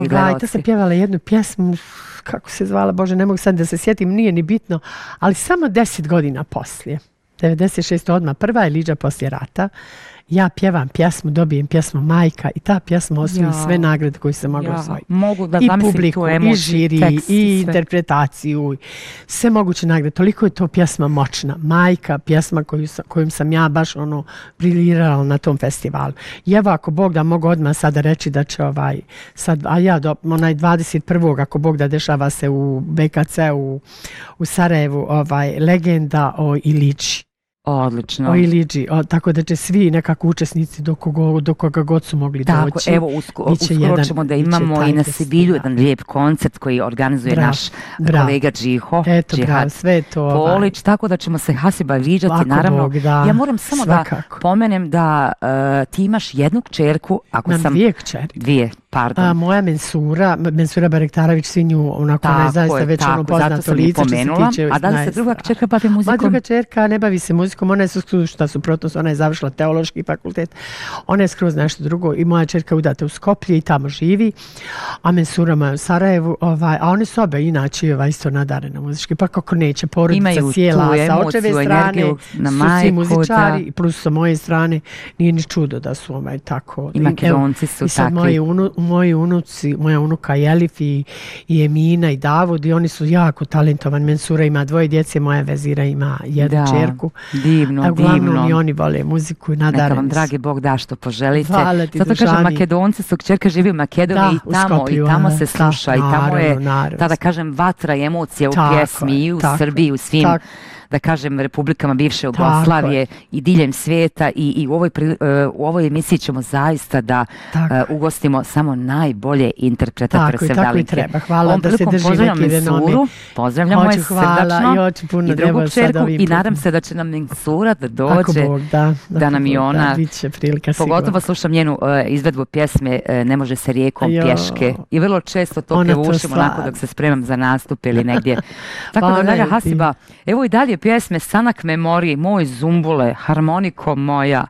To sam pjevala jednu pjesmu, kako se zvala, Bože, ne mogu sad da se sjetim, nije ni bitno, ali samo 10 godina poslije. 96. odmah prva je Liđa poslije rata. Ja pjevam pjesmu, dobijem pjesmu Majka i ta pjesma osvoji sve nagrade koje se mogu osvojiti. Mogu da i publiku, i žiri, i interpretaciju, sve moguće nagrade. Toliko je to pjesma moćna. Majka, pjesma kojom sam ja baš briljirala na tom festivalu. I evo, ako Bog da, mogu odmah sada reći da će sad, a ja onaj 21. ako Bog da, dešava se u BKC u Sarajevu legenda o Ilići. Odlično. O Iliđi, tako da će svi nekako učesnici do koga god su mogli doći. Tako, evo, uskoro ćemo da imamo i na Sibilju jedan lijep koncert koji organizuje naš kolega Džiho. Eto, bravo, sve to. Polić, tako da ćemo se Hasiba viđati, naravno. Bog, da, ja moram samo svakako. Da pomenem da ti imaš jednu kćerku. Imam dvije kćeri. Dvije, pardon. Moja Mensura Barektarović, Sinju, onako ona je zaista već poznato lice što se tiče. A da li se druga kćerka bavi muzikom? Druga kćerka ne bavi se muzikom, ona je suprotnost, ona je završila teološki fakultet, ona je skroz nešto drugo i moja kćerka udata u Skoplje i tamo živi, a Mensura u Sarajevu, a one su obe inače isto nadarene muzički, pa kako neće, porodica cijela sa očeve strane, su svi muzičari, plus sa moje strane, nije ni čudo da su tako. I Makedonci su takvi. I sad moji unuci, moja unuka Jelif i Emina i Davud, i oni su jako talentovani. Mensura ima 2 djece, moja Vezira ima jednu kćerku. Divno. I oni vole muziku i nadareni. Neka vam, dragi Bog, da što poželite. Hvala ti, zato kažem, Makedonci su, kćerka živi u Makedoniji i tamo se sluša i tamo je, da kažem, vatra i emocija u pjesmi i u Srbiji, u svim, da kažem, republikama bivše Jugoslavije i diljem svijeta i u ovoj emisiji ćemo zaista da ugostimo samo najbolje interpretatore sevdalinke. Tako i treba. Hvala da se drži neki renomi. Pozdravljamo je srdačno i drugu kćerku i nadam se da će nam Mensura da dođe, da nam i ona, pogotovo slušam njenu izvedbu pjesme Ne može se rijekom pješke i vrlo često to pevušim onako dok se spremam za nastup ili negdje. Tako da, draga Hasiba, evo i dalje pjesme Sanak memorije, Moj zumbule, Harmoniko moja.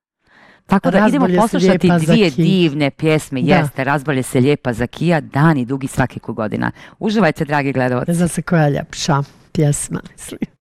Tako da idemo poslušati dvije divne pjesme. Jeste, Razbolje se lijepa za Kija, dan i dugi svakih godina. Uživajte, dragi gledalci. Za se koja ljepša pjesma, mislim.